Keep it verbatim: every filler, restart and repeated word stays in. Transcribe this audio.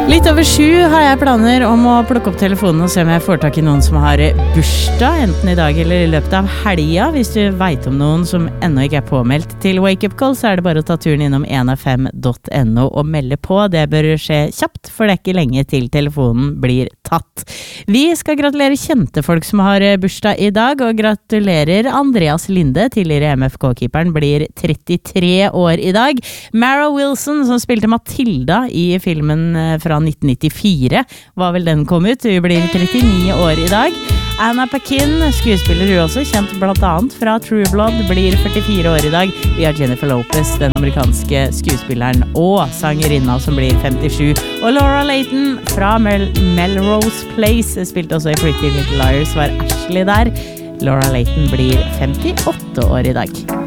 Litt over sju har jeg planer om å plukke opp telefonen og se om jeg får tak i noen som har bursdag, enten i dag eller i løpet av helga. Hvis du vet om noen som ennå ikke er påmeldt til Wake Up Call, så er det bare å ta turen innom en av fem punktum no og melde på. Det bør skje kjapt, for det er ikke lenge til telefonen blir tatt. Vi skal gratulere kjente folk som har bursdag i dag, og gratulerer Andreas Linde, tidligere M F K-keeperen, blir trettitre år i dag. Mara Wilson, som spilte Matilda i filmen fra nitten nittifire, var vel den kom ut. Hun blir trettini år i dag. Anna Paquin, skuespiller hun også, kjent blant annet fra True Blood, blir førtifire år i dag. Vi har Jennifer Lopez, den amerikanske skuespilleren og sangerinna, som blir femtisju. Og Laura Layton fra Mel Melrose Place, spilte også i Pretty Little Liars, var Ashley der. Laura Layton blir femtiåtte år i dag.